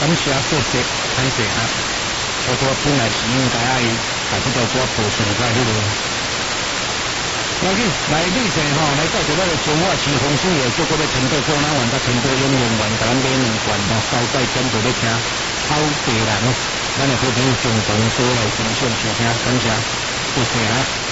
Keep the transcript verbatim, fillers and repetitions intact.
感谢谢谢，感谢啊！我说本来是应该爱把这个歌播上在迄个。要紧，来李生吼，来介绍咱个中华市风水的做过要陈到过南湾甲陈到永永湾，甲咱买两罐吼，高价点就要请好地人，咱的好朋友共同所来分享收听，感谢，谢谢啊！